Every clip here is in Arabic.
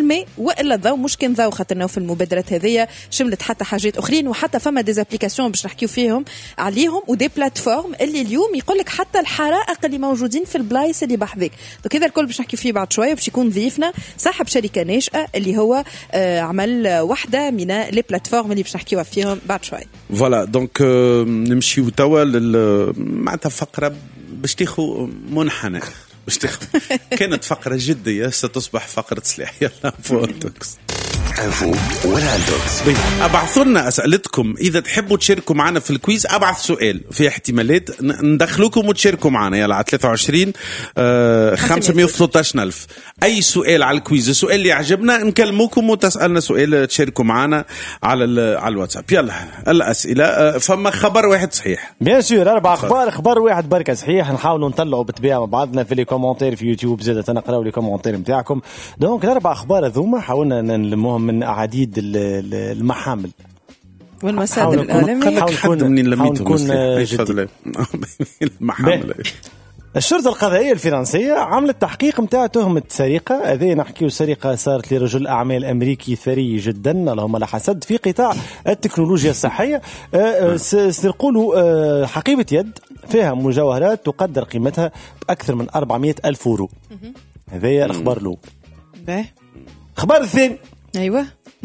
الماء والا الضوء، مش كان ضوء خاطرنا في المبادرات هذه شملت حتى حاجات اخرين، وحتى فما ديزابليكاسيون باش نحكيو فيهم عليهم، ودي بلاتفورم اللي اليوم يقول لك حتى الحرائق اللي موجودين في البلايص اللي بحذاك. دونك هذا الكل باش نحكيو فيه بعد شويه، باش يكون ضيفنا صاحب شركه ناشئه اللي هو عمل واحده من لي بلاتفورم اللي باش نحكيو فيهم بعد شويه. فوالا دونك نمشيو توا معناتها فقره باش تاخذ منحنى، باش تاخذ كانت فقره جديه ستصبح فقره سلاح. يلا فوتوكس انفو ولا دوكس. ابعثوا لنا اسئلتكم، اذا تحبوا تشاركوا معنا في الكويز ابعث سؤال، في احتمالات ندخلوكم وتشاركوا معنا. يلا على 23 513 ألف اي سؤال على الكويز، السؤال اللي يعجبنا نكلموكم وتسالنا سؤال تشاركوا معنا على الواتساب. يلا الاسئله. فما خبر واحد صحيح بيان سور، 4 اخبار، خبر واحد بركه صحيح. نحاولوا نطلعوا بالطبيعه مع بعضنا في لي كومونتير في يوتيوب، زاد نقراو لي كومونتير نتاعكم. دونك 4 اخبار هذوما حاولنا نلموهم من اعاديد المحامل والمصادر الإعلامية. حاول منين لميتهم المحامل. الشرطة القضائية الفرنسية عملت تحقيق متاع تهمة سرقة. هذه نحكيو سرقة صارت لرجل أعمال أمريكي ثري جدا، اللهم لا حسد، في قطاع التكنولوجيا الصحية. سرقوا له حقيبة يد فيها مجوهرات تقدر قيمتها بأكثر من 400 ألف يورو. هذا الأخبار الأول. خبر الثاني، أيوة،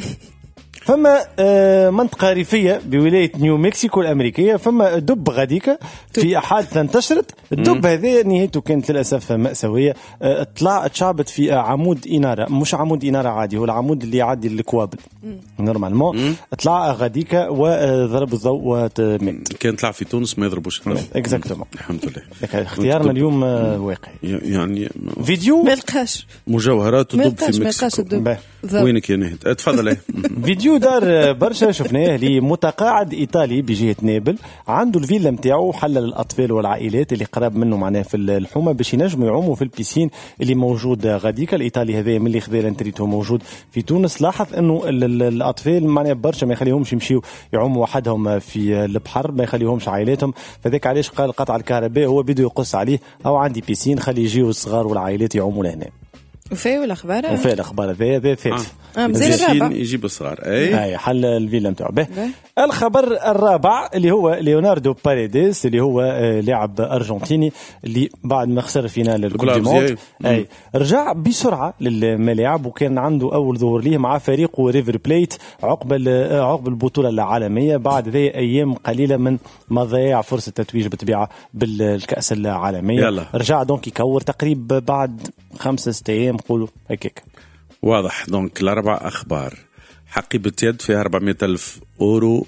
فما منطقة ريفية بولاية نيو مكسيكو الأمريكية، فما دب غاديكا في حادثة انتشرت. الدب هذا نهايته كانت للأسف مأساوية. تشعبت في عمود إنارة، مش عمود إنارة عادي، هو العمود اللي يعدي الكوابل نورمالمون. طلع غاديكا وضرب الضوء ومات. كان طلع في تونس ما يضربوش الضوء. اكزاكتومون. الحمد لله. اختيارنا اليوم واقعي. يعني فيديو ما لقاش مجوهرات ودب في مكسيكو. وينك يا نهد؟ تفضل. فيديو دار برشا شفناه لمتقاعد إيطالي بجهة نابل، عنده الفيلا متاعو حلل الأطفال والعائلات اللي قراب منه معناه في الحومة باش ينجموا يعوموا في البيسين اللي موجود غاديكا. الإيطالي هذا من اللي خذا الانتريتو موجود في تونس، لاحظ إنه الأطفال معناه برشا ما يخليهمش يمشيوا يعوموا وحدهم في البحر، ما يخليهمش عائلاتهم. فذاك علاش قال قطع الكهرباء هو بده يقص عليه، أو عندي بيسين خلي يجيوا الصغار والعائلات يعوموا لهنا. وفي الأخبار هذا ثالث. بزين يجيب الصغار. اي حل الفيلا نتاعو. الخبر الرابع اللي هو ليوناردو باريديس، اللي هو لاعب ارجنتيني اللي بعد ما خسر فينال الكوب اي رجع بسرعه للملاعب، وكان عنده اول ظهور ليه مع فريقه ريفر بليت عقب البطوله العالميه، بعد ذي ايام قليله من مضياع فرصه تتويج بالطبيعه بالكاس العالميه. يلا. رجع دونك يكور تقريبا بعد 5-6 ايام نقولوا هيك. واضح. دونك 4 أخبار. حقيبة يد فيها 400 ألف يورو.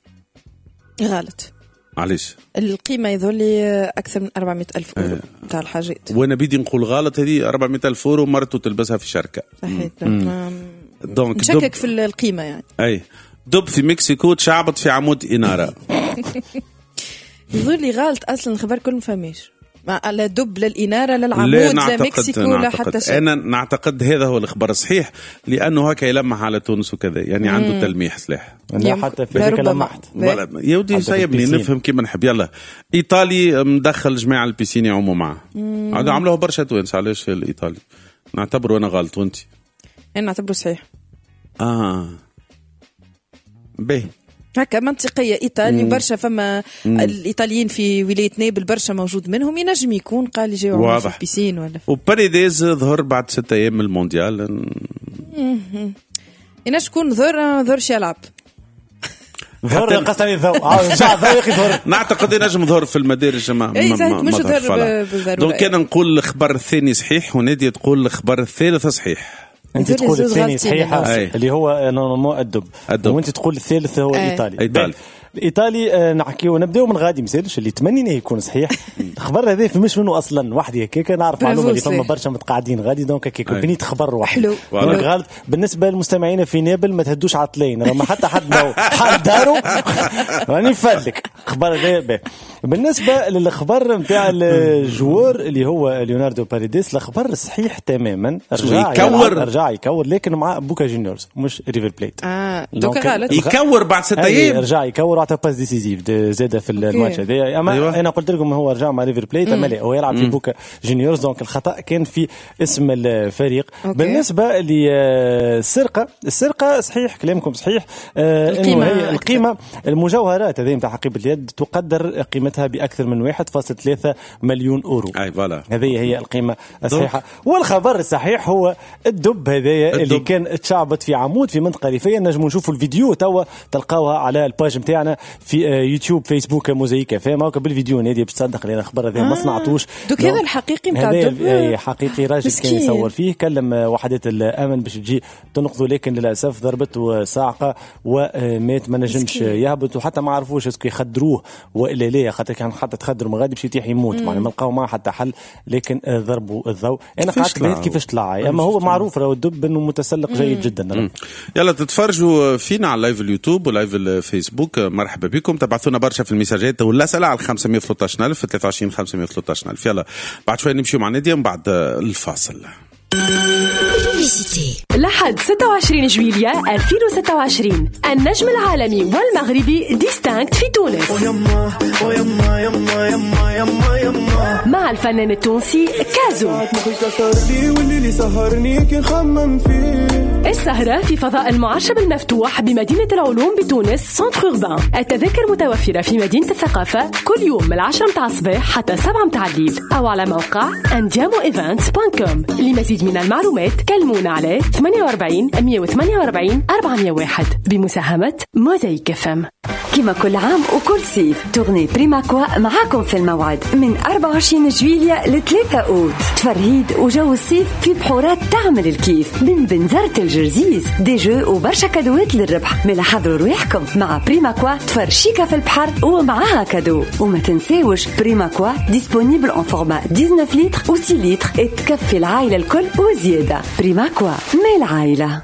غلط. معليش، القيمة يظهر لي أكثر من 400 ألف يورو بتاع الحاجات. وأنا بدي نقول غلط. هذه 400 ألف يورو مرته تلبسها في شركة. صحيح. دونك نشكك في القيمة يعني. أي دب في مكسيكو تشعبط في عمود إنارة. يظهر لي غلط أصلا. الخبر كله مفهميش على دب للإنارة للعمود لا مكسيكو لا حتى شيء. أنا نعتقد هذا هو الخبر الصحيح، لأنه هكا يلمح على تونس وكذا، يعني عنده تلميح سلاح. لا حتى في ذلك لمحت. يا ودي سايبني نفهم كيما نحب. يلا إيطالي مدخل جماعة البيسين يعوموا معه. عملوها برشا توانس. علاش الإيطالي نعتبره أنا غلط وانت؟ أنا نعتبره صحيح. باهي هكا منطقية. إيطالي برشا، فما الإيطاليين في ولاية نابل برشا موجود منهم، ينجم يكون قال يجيو في البيسين ولا. وباريديز ظهر بعد 6 أيام من المونديال. ينجم يكون ظهرش يلعب. ظهر قصدي ظهر. نعتقد ينجم ظهر في المدارج ما مش ظهر. دونك كان نقول الخبر الثاني صحيح، ونادية تقول الخبر الثالث صحيح. انت تقول الثاني صحيحة اللي هو نورمالمون الدب، وانت تقول الثالث هو الإيطالي. الإيطالي نحكيو نبداو من غادي مسالش اللي تمنينا يكون صحيح. الخبر هذا فمش منه أصلا وحدي هكاك. نعرف معلومة اللي فما برشا متقاعدين غادي دونك هكاك بنيت خبر واحد. غلط بالنسبة للمستمعين في نابل، ما تهدوش عطلين راه ما حتى حد حال دارو راني نفدلك. خبر هذا بالنسبة للخبر نتاع الجوار اللي هو ليوناردو باريديس. الخبر صحيح تماما. رجع يكور لكن مع بوكا جونيورز مش ريفر بليت. دوكا غلط. يكور بعد 6 أيام. رجع يكور معناتها باس ديسيزيف زاده في الماتش هذا. اما أيوة. انا قلت لكم هو رجع مع ريفر بليت اما لا هو يلعب في بوكا جونيورز دونك الخطا كان في اسم الفريق. بالنسبه للسرقه صحيح كلامكم صحيح انه هي القيمه المجوهرات هذه نتاع حقيبه اليد تقدر قيمتها باكثر من 1.3 مليون اورو. هذه هي القيمه الصحيحه. والخبر الصحيح هو الدب هذايا اللي كان تشعبط في عمود في منطقه ريفيه. نجموا نشوفوا الفيديو توا تلقاوها على الباج نتاعنا في يوتيوب فيسبوك موزايك فما بالفيديو نادي باش تصدق لي الخبر هذا ما صنعتوش. دوك هذا الحقيقي نتاع الدب حقيقي راجل كان يصور فيه كلم وحدات الامن باش تجي تنقذه لكن للاسف ضربته صاعقه ومات ما نجمش يهبط وحتى ما عرفوش اسكو يخدروه والا لا خاطر كان حتى تخدر من غادي باش يتيح يموت معناها ما لقاو معاه حتى حل لكن ضربوا الضوء. انا قعدت كيفاش طلع اما هو معروف راهو الدب انه متسلق جيد جدا. يلا تتفرجوا فينا على لايف اليوتيوب ولايف الفيسبوك مرحبا بكم. تبعثونا برشا في المساجات ولا اسئله على 513000 23 513000. يلا بعد شوي نمشيو مع نادية من بعد الفاصل. لحد 26 جويلية 2026 النجم العالمي والمغربي ديستانكت في تونس مع الفنان التونسي كازو. السهرة في فضاء المعشب المفتوح بمدينة العلوم بتونس سنتر أوربان. التذاكر متوفرة في مدينة الثقافة كل يوم من 10 متاع الصباح حتى 7 متاع الليل أو على موقع andiamoevents.com. لمزيد من المعلومات كلمونا على 48 148 401 بمساهمة موزايك فم. كما كل عام وكل صيف تغني بريماكوا معاكم في الموعد من 24 جويلية ل 3 أوت. تفرهيد وجو الصيف في بحورات تعمل الكيف من بنزرة الجرزيز دي جو وبرشا كادوات للربح. ملا حضروا رواحكم مع بريماكوا تفرشيكا في البحر ومعاها كادو. وما تنساوش بريماكوا ديسپونيبل ان فورما 19 لتر و 6 لتر تكفي العائلة الكل وزيادة. بريماكوا مال العائلة.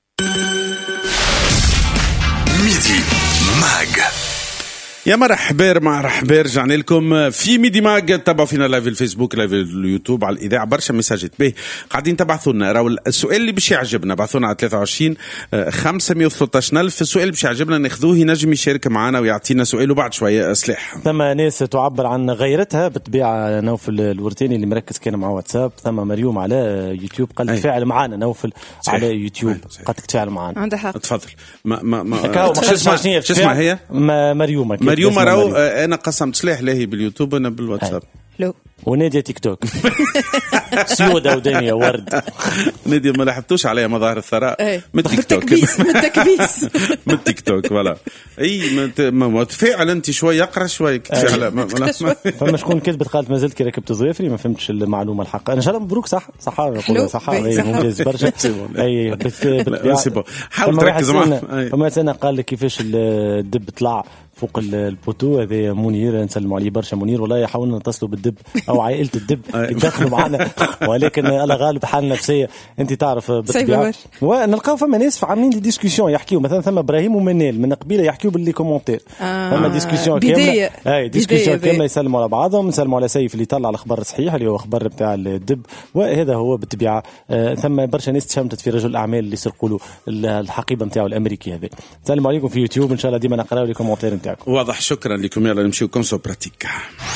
ميدي ماج. يا مرحبا رجعنا لكم في ميدي ماج. تابعوا فينا لايف الفيسبوك لايف اليوتيوب على الاذاعه برشا مساجات به قاعدين تبعثوا لنا. راهو السؤال اللي باش يعجبنا بعثونا على 23 513000. السؤال اللي باش يعجبنا ناخذوه ينجم يشارك معنا ويعطينا سؤاله بعد شويه. سلاح ثم ناس تعبر عن غيرتها بالطبيعه. نوفل الورتيني اللي مركز كان مع واتساب. ثم مريوم على يوتيوب قال تفاعل معنا. نوفل صحيح. على يوتيوب قد تفاعل معنا. عندها حق. تفضل. ما شو اسمها هي مريوم راهو انا قسمت سلاح لاهي باليوتيوب انا بالواتساب. لو ونادية تيك توك سيودة ودنيا ورد. نادية ما لاحظتوش عليها مظاهر الثراء من تيك توك بالتكبيس من تيك توك ولا اي ما تفاعل انت شوي يقرا شوي تفاعل. فما شكون كذبت قالت ما زلت كي ركبت ظوافري ما فهمتش المعلومه الحق. ان شاء الله مبروك صح نقول صح ممتاز برشا. اي حاول تركز معاه. فما سنه قال لك كيفاش الدب طلع فوق البوتو هذا منير. نسلم عليه برشا منير والله يحاولنا نتصلوا بالدب او عائله الدب يدخلوا معنا ولكن الله غالب حال نفسيه انت تعرف بالطبيعه. ونلقاو فما ناس عاملين دي ديسكوسيون يحكيوا مثلا ثم ابراهيم ومنال من قبيله يحكيوا باللي كومونتير. فما ديسكوسيون كامله ديسكوسيون كامله يسلموا على بعضهم. نسلموا على سيف اللي طلع الخبر الصحيح اللي هو خبر بتاع الدب وهذا هو بالطبيعه. ثم برشا ناس تشمتت في رجل الاعمال اللي سرقوا له الحقيبه نتاعو الامريكي هذا. نسلم عليكم في يوتيوب ان شاء الله ديما نقراو لي كومونتير. واضح شكرا لكم. يلا نمشيو كونسو براتيك.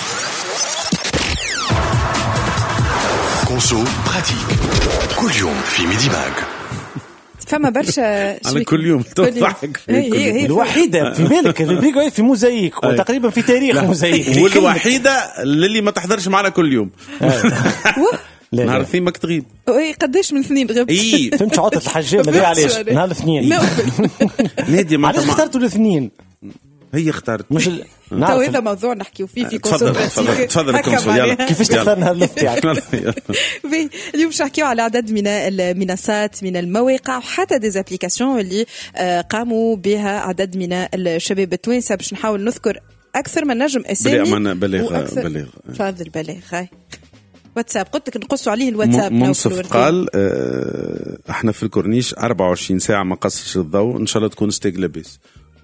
كونسو براتيك كل يوم في ميدي ماج. فما برشا على كل يوم تضحك الوحيدة في بالك الريبريك في موزايك وتقريبا في تاريخ موزايك والوحيدة اللي ما تحضرش معنا كل يوم. نهار الاثنين ماك تغيب. قداش من اثنين غبت؟ اي فهمت عطت الحجام هذه علاش نهار الاثنين نادي ما علاش اخترتوا الاثنين؟ هي اختارت مش تو هذا موضوع نحكيو فيه في كونسو. تفضل يلا كيفاش تختار نهار الاثنين تاعك؟ اليوم باش نحكيو على عدد من المنصات من المواقع وحتى دي زابليكاسيون اللي قاموا بها عدد من الشباب التوانسه. باش نحاول نذكر اكثر من نجم اسامي. بلغ تفضل بلغ. واتساب قلت لك نقصوا عليه الواتساب. منصف قال احنا في الكورنيش 24 ساعه ما قصش الضوء ان شاء الله تكون ستيك لاباس.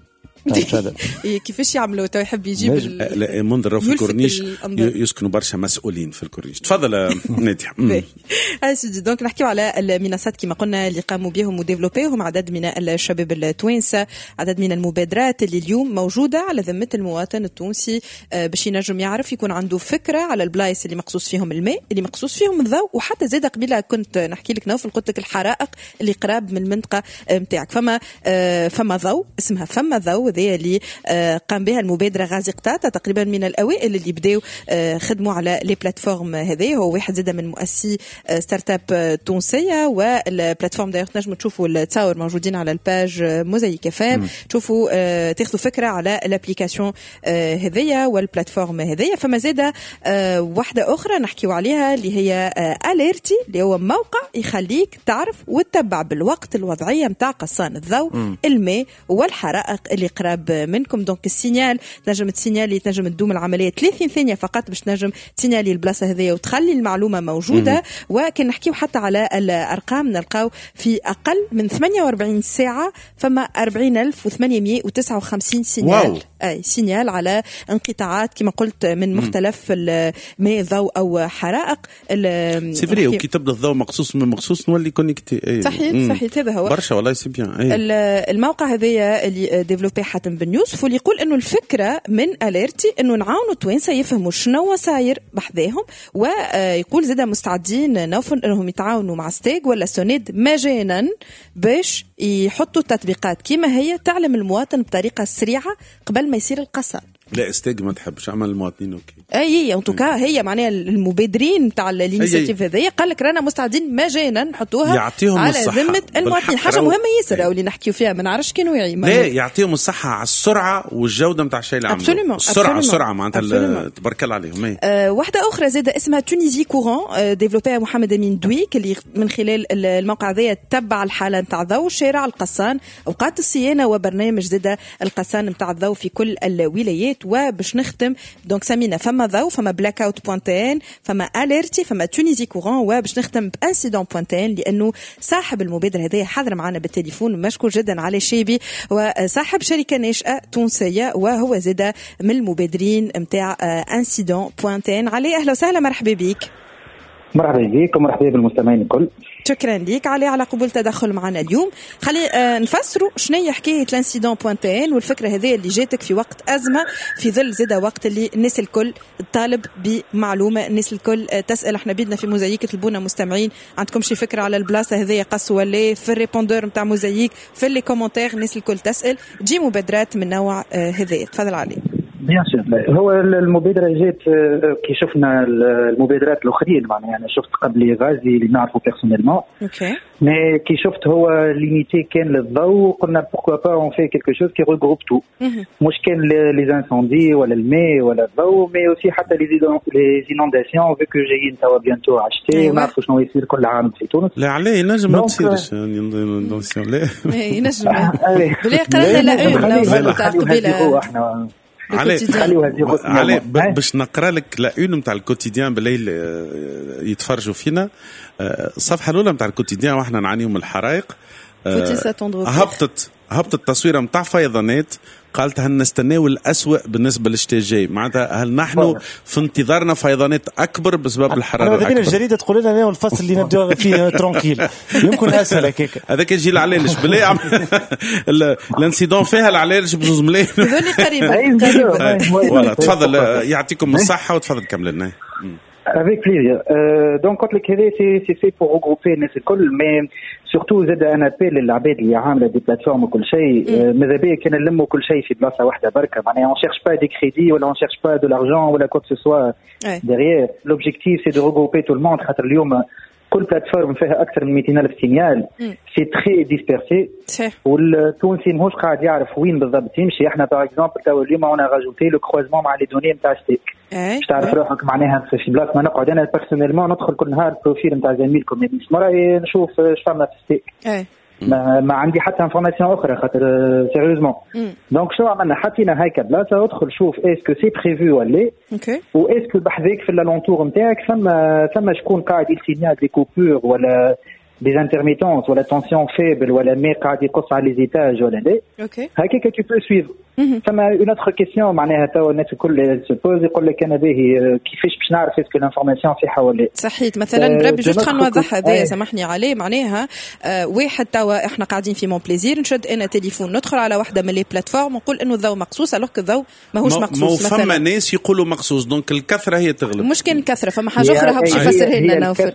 كيفاش يعملوا تو يحب يجيب منذر في الكورنيش يسكنوا برشا مسؤولين في الكورنيش. تفضل نادية. سيدي دونك نحكيو على المنصات كما قلنا اللي قاموا بهم وديفلوبيهم عدد من الشباب التوانسة، عدد من المبادرات اللي اليوم موجودة على ذمة المواطن التونسي باش ينجم يعرف يكون عنده فكرة على البلايص اللي مقصوص فيهم الماء، اللي مقصوص فيهم الضوء، وحتى زاد قبيلة كنت نحكي لك نوفل قلت لك الحرائق اللي قراب من المنطقة متاعك. فما ضوء اسمها فما ضوء ذي اللي قام بها المبادرة غازي قطاطة تقريبا من الأوائل اللي بداوا خدموا على لي بلاتفورم هذه. هو واحد زاد من مؤسسي ستارت اب تونسية، والبلاتفورم داير تنجموا تشوفوا التصاور موجودين على الباج موزايك فام، تشوفوا تاخذوا فكرة على الابليكاسيون هذية والبلاتفورم هذية. فما زاد واحدة أخرى نحكيو عليها اللي هي أليرتي، اللي هو موقع يخليك تعرف وتتبع بالوقت الوضعية متاع قصان الضوء الماء والحرائق اللي قراب منكم. دونك السينيال تنجم تسينيالي، تنجم تدوم العملية 30 ثانية فقط باش تنجم تسينيالي البلاصة هذه وتخلي المعلومة موجودة. وكان نحكيو حتى على الأرقام نلقاو في أقل من 48 ساعة فما 40,859 سينيال. أي سينيال على انقطاعات كما قلت من مختلف الماء ضوء أو حرائق. سيفري وكي تبدا الضوء مخصوص من مخصوص نولي كونيكتي. صحيح هذا هو برشا والله سي بيان. الموقع هذايا اللي ديفلوبي حاتم بن يوسف واللي يقول انه الفكره من اليرتي انه نعاونوا التوانسه يفهموا شنو صاير بحذاهم، ويقول زاده مستعدين نوفل انهم يتعاونوا مع ستيج ولا سونيد مجانا باش يحطوا تطبيقات كيما هي تعلم المواطن بطريقه سريعه قبل ما يصير القصر. لا استيج ما تحبش عمل المواطنين اوكي. اي ان توكا هي معناها المبادرين تاع الانيشيتيف هذيا قال لك رانا مستعدين مجانا نحطوها على ذمه المواطنين. حاجه مهمه ياسر اللي نحكيو فيها ما نعرفش كي نوعي. لا يعطيهم الصحه على السرعه والجوده نتاع الشيء اللي عملوه. السرعه معناتها تبارك الله عليهم. واحده اخرى زاده اسمها تونيزي كورون ديفلوبيها محمد امين دويك، اللي من خلال الموقع هذايا تتبع الحاله نتاع الضوء شارع القصان اوقات الصيانه وبرنامج زاده القصان نتاع الضوء في كل الولايات. وباش نختم دونك سمينا فما ضوء، فما بلاك اوت بوينتين، فما اليرتي، فما تونيزي كورون، وباش نختم بانسيدون بوينتين لانه صاحب المبادره هذه حاضر معنا بالتليفون مشكور جدا علي شيبي، وصاحب شركه ناشئه تونسيه وهو زاده من المبادرين نتاع انسيدون بوينتين. علي اهلا وسهلا مرحبا بك. مرحبا بك ومرحبا بالمستمعين الكل. شكرا لك على قبول تدخل معنا اليوم. خلي نفسروا شنو هي حكايه لانسيدون بوينتين والفكره هذه اللي جاتك في وقت ازمه، في ظل زاده وقت اللي الناس الكل تطالب بمعلومه، الناس الكل تسال. احنا بيدنا في موزايك يطلبونا مستمعين عندكم شي فكره على البلاصه هذه قص ولا في الريبوندور نتاع موزايك في لي كومونتير، الناس الكل تسال. تجي مبادرات من نوع هذا. تفضل علي. بيان سور هو المبادره جات كي شفنا المبادرات الاخرين معناها انا شفت قبل غازي اللي نعرفه بيرسونيلمون اوكي مي كي شفت هو ليميتي كان للضوء قلنا بوركوا با اون في كيلكو شوز كي ريغروب تو مش كان لي انسوندي ولا الماء ولا الضوء مي اوسي حتى لي انونداسيون فيو كو جايين توا بيانتو عشتي ونعرفوا شنو يصير كل عام في تونس. لا عليه نجم ما تصيرش انونداسيون لا نجم بلا قرانا لا تاع قبيله احنا علي باش نقرا لك لا اون نتاع الكوتيديان بالليل يتفرجوا فينا. الصفحه الاولى نتاع الكوتيديان واحنا نعانيو من الحرائق. هبطت تصويره نتاع فيضانات، قالت هل نستناو الأسوأ بالنسبه للشتاء الجاي، معناتها هل نحن في انتظارنا فيضانات اكبر بسبب الحراره؟ ماذا بينا الجريده تقول لنا الفصل اللي نبداو فيه ترونكيل يمكن اسهل هكاك. هذاك يجي العلالش بلا الانسيدون فيها العلالش بزوز ملايين هذول قريبه. تفضل يعطيكم الصحه وتفضل كمل لنا. Avec plaisir. Donc قلت لك هذا سي في بور غروبي الناس الكل مي سورتو زاد انا ابيل للعباد اللي عامله دي بلاتفورم وكل شيء ماذا بيا كان نلموا كل شيء في بلاصه واحده بركه معناها on cherche pas des crédits ولا on cherche pas de l'argent ولا quoi que ce soit derrière. L'objectif c'est de regrouper tout le monde خاطر اليوم كل بلاتفورم فيها اكثر من 200,000 سينيال سي تري ديسبيرسي والتونسي ماهوش قاعد يعرف وين بالضبط يمشي. احنا باغ اكزومبل تو اليوم انا راجوتي لو كروزمون مع لي دوني نتاع ستيك باش تعرف روحك معناها في بلاصه ما نقعد انا بيرسونيلمون ندخل كل نهار البروفيل نتاع زميلكم يعني مرة نشوف اش فما في ستيك ما عندي حتى انفورماسيون اخرى خاطر سيريوزمون. دونك شنو عملنا حطينا هيك بلاصه ادخل شوف اسكو سي بريفو ولا و اسكو بحذاك في اللونتور نتاعك ثم شكون قاعد يسينيال دي كوبور ولا دي انترميتونس ولا تونسيون فيبل ولا مي قاعد يقص على لي زيتاج ولا لا هكاك tu peux suivre فما اون اوتر كيسيون معناها تو الناس الكل سبوز يقول لك انا باهي كيفاش باش نعرف اسكو الانفورماسيون صحيحه ولا صحيت مثلا بربي جوست خلينا نوضح هذايا سامحني عليه معناها واحد توا احنا قاعدين في مون بليزير نشد انا تليفون ندخل على واحده من لي بلاتفورم ونقول انه الضوء مقصوص الوغ الضوء ماهوش مقصوص مثلا فما ناس يقولوا مقصوص دونك الكثره هي تغلب مش كان الكثره فما حاجه اخرى باش يفسرها لنا نوفل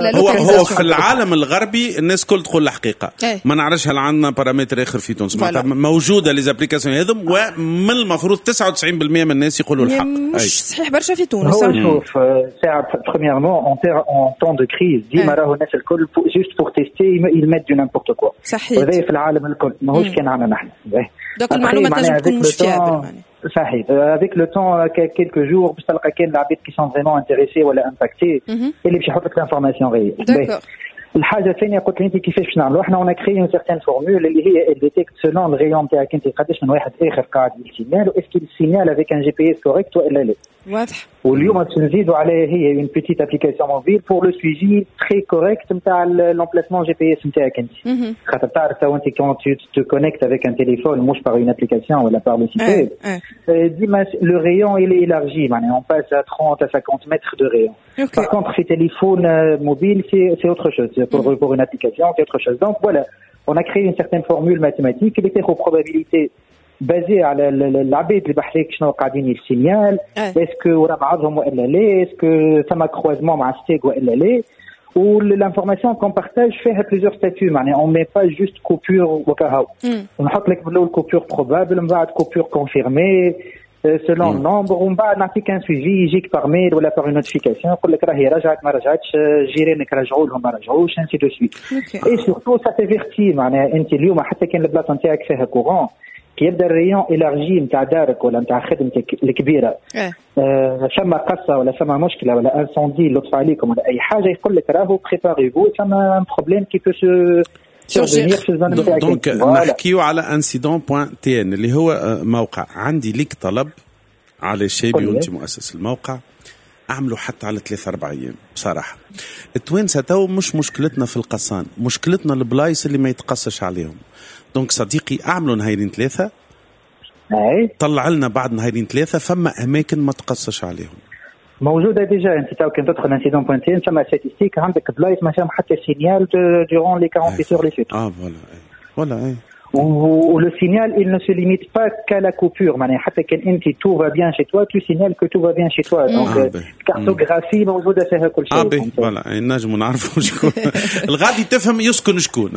هو في العالم الغربي الناس كل تقول الحقيقه ما نعرفش هل عندنا بارامتر اخر في تونس موجوده لي زابليكاسيون هذم ومن المفروض 99% من الناس يقولوا الحق مش صحيح برشا في تونس هو شوف ساعه بريميرمون اون طون دو كريز ديما راهو الناس الكل جوست بور تيستي يمد دو نيمبورت كوا صحيح وهذا في العالم الكل ماهوش كان عندنا نحن دونك المعلومات تنجم تكون مش فيابل صحيح افيك لو طون كيلكو جور باش تلقى كاين العباد كي سون فريمون انتريسي ولا امباكتي اللي باش يحط لك الانفورماسيون غير الحاجه الثانيه قلت لي انت كيفاش باش نعملوا احنا كريي اون سيغتان فورمول اللي هي ديتيكت سولون الريون نتاعك انت قداش من واحد اخر قاعد السينال واسكي السينال افيك ان جي بي اس كوريكت ولا لا واضح واليوم باش نزيدوا عليه هي اون بيتيت ابليكاسيون موبيل بور لو سويجي تري كوريكت نتاع لومبلاسمون جي بي اس نتاعك انت خاطر تعرف تو انت كون تو كونيكت افيك ان تليفون مش بار اون ابليكاسيون ولا بار لو سيت ديما لو ريون il est élargi معناها on passe à 30 à 50 mètres de rayon par contre في téléphone mobile c'est autre chose pour une application c'est autre chose donc voilà on a créé une certaine formule mathématique qui était aux probabilités basée على العباد اللي بحريك شنو قاعدين السينيال اسكو ورا بعضهم ولا لا اسكو ثم كروازمون مع ستيك ولا لا والانفورماسيون كون بارتاج فيها بليزيور ستاتيو معناها اون مي با جوست كوبور وكهو نحط لك بالاول كوبور بروبابل من بعد كوبور كونفيرمي سولون نومبر ومن بعد نعطيك ان سويفي يجيك بار ميل ولا بار نوتيفيكاسيون يقول لك راهي رجعت ما رجعتش جيرانك رجعوا لهم ما رجعوش انسي دو سويت اي سورتو سا تيفيرتي معناها انت اليوم حتى كان البلاصه نتاعك فيها كورون كي يبدا الريون إلارجي نتاع دارك ولا نتاع خدمتك الكبيره ثم قصه ولا ثم مشكله ولا انسوندي لطف عليكم ولا اي حاجه يقول لك راهو بريباري فو ثم بروبليم كي بو دونك نحكيو على incident.tn اللي هو موقع عندي ليك طلب على شيبي وانت مؤسس الموقع اعملوا حتى على 3-4 ايام بصراحه التوانسه تو مش مشكلتنا في القصان مشكلتنا البلايص اللي ما يتقصش عليهم دونك صديقي اعملوا نهارين 3 طلع لنا بعد نهارين 3 فما اماكن ما تقصش عليهم موجوده ديجا انت تو كنت تدخل انسيدون.tn ثم ستاتستيك عندك بلايص ما فيهم حتى سينيال دورون لي 48 heures لي فيت فوالا ou le signal il ne se limite pas qu'à la coupure معناها حتى كان انت tout va bien chez toi tu signales que tout va bien chez toi donc cartographie موجوده فيها كل شيء فوالا نجم نعرفوا شكون الغادي تفهم يسكن شكون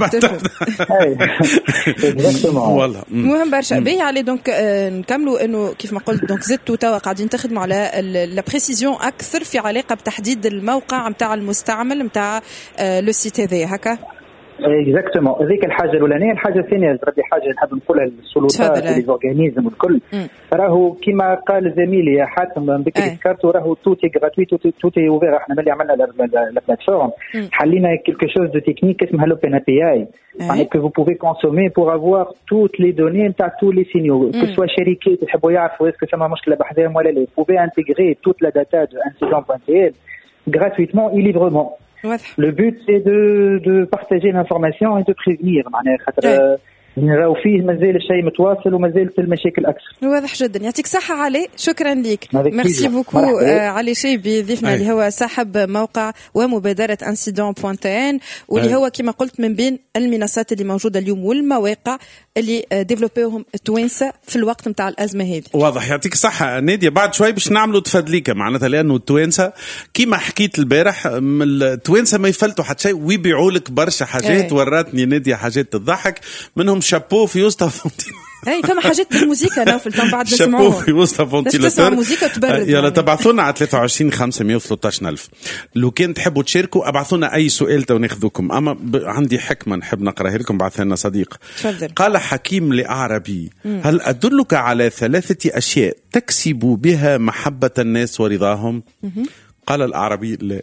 والله مهم برشا باهي عليه دونك نكملوا انه كيف ما قلت دونك زدتوا توا قاعدين تخدموا على لا بريسيزيون اكثر في علاقه بتحديد الموقع نتاع المستعمل نتاع لو سيت هذا هكا اكزاكتومون هذيك الحاجه الاولانيه الحاجه الثانيه ربي حاجه نحب نقولها للسلطات وليزورغانيزم والكل راهو كما قال زميلي حاتم بكري ذكرت راهو توتي غراتوي توتي اوفير احنا ملي عملنا لا بلاتفورم حلينا كيلكو شوز دو تكنيك اسمها لوبن اي بي اي يعني que vous pouvez consommer pour avoir toutes les données نتاع tous les signaux que ce soit شركات يحبوا يعرفوا اسكو ثما مشكله بحذاهم ولا لا vous pouvez intégrer toute la data de incident.tn gratuitement et librement. Le but c'est de partager l'information et de prévenir معناها خاطر نراو فيه مازال الشيء متواصل ومازالت المشاكل اكثر. واضح جدا يعطيك صحه علي شكرا لك ميرسي بوكو علي شيبي ضيفنا اللي هو صاحب موقع ومبادره incident.tn واللي هو كما قلت من بين المنصات اللي موجوده اليوم والمواقع اللي ديفلوبيوهم التوانسه في الوقت نتاع الازمه هذه. واضح يعطيك صحه ناديه بعد شوي باش نعملوا تفادليكه معناتها لانه التوانسه كما حكيت البارح التوانسه ما يفلتوا حتى شيء ويبيعوا لك برشا حاجات وراتني ناديه حاجات تضحك منهم شابو في وسط اي فما حاجات بالموسيقى انا في التم بعد نسمعوها شابو في وسط فونتيلاتور يلا تبعثونا على 23 513 ألف لو كان تحبوا تشاركوا ابعثونا اي سؤال تو ناخذكم اما عندي حكمه نحب نقراها لكم بعثها لنا صديق تفضل. قال حكيم لأعربي هل أدلك على 3 أشياء تكسب بها محبة الناس ورضاهم قال الأعربي لا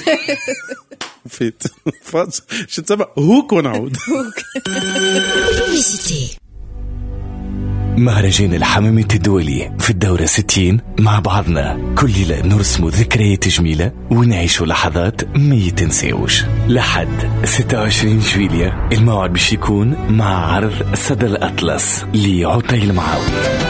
فيت فاز شو تسمع هوك ونعود مهرجان الحمامات الدولي في الدورة 60 مع بعضنا كل ليلة نرسم ذكريات جميلة ونعيش لحظات ما يتنساوش. لحد 26 جويلية الموعد باش يكون مع عرض صدى الأطلس لعطيل معاوي.